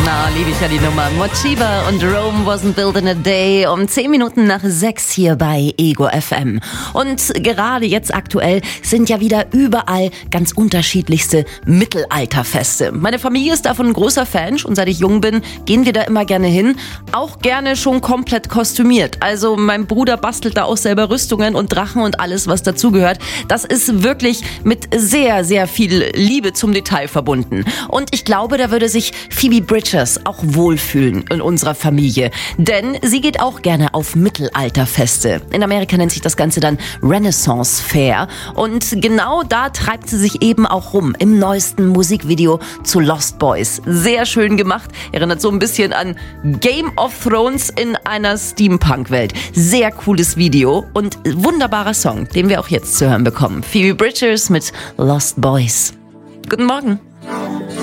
Na, liebe ich ja die Nummer. Mochiba und Rome wasn't built in a day. Um 10 Minuten nach 6 hier bei Ego FM. Und gerade jetzt aktuell sind ja wieder überall ganz unterschiedlichste Mittelalterfeste. Meine Familie ist davon ein großer Fan. Schon seit ich jung bin, gehen wir da immer gerne hin. Auch gerne schon komplett kostümiert. Also mein Bruder bastelt da auch selber Rüstungen und Drachen und alles, was dazugehört. Das ist wirklich mit sehr, sehr viel Liebe zum Detail verbunden. Und ich glaube, da würde sich Phoebe Bridgers auch wohlfühlen in unserer Familie. Denn sie geht auch gerne auf Mittelalterfeste. In Amerika nennt sich das Ganze dann Renaissance Fair. Und genau da treibt sie sich eben auch rum im neuesten Musikvideo zu Lost Boys. Sehr schön gemacht. Erinnert so ein bisschen an Game of Thrones in einer Steampunk-Welt. Sehr cooles Video und wunderbarer Song, den wir auch jetzt zu hören bekommen. Phoebe Bridgers mit Lost Boys. Guten Morgen.